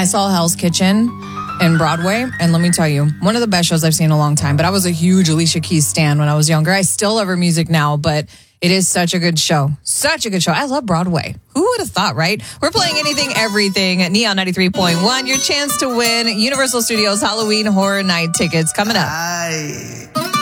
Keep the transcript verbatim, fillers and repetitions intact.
I saw Hell's Kitchen in Broadway, and let me tell you, one of the best shows I've seen in a long time. But I was a huge Alicia Keys stan when I was younger. I still love her music now, but it is such a good show. Such a good show. I love Broadway. Who would have thought, right? We're playing Anything, Everything at Neon ninety-three point one. Your chance to win Universal Studios Halloween Horror Night tickets coming up. Aye.